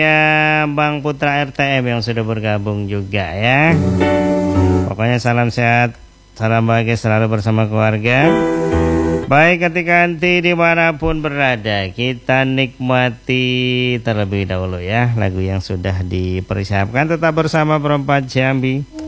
Ya, Bang Putra RTM yang sudah bergabung juga ya. Pokoknya salam sehat, salam bahagia selalu bersama keluarga. Baik, ketika nanti dimanapun berada, kita nikmati terlebih dahulu ya lagu yang sudah dipersiapkan. Tetap bersama Perempat Jambi.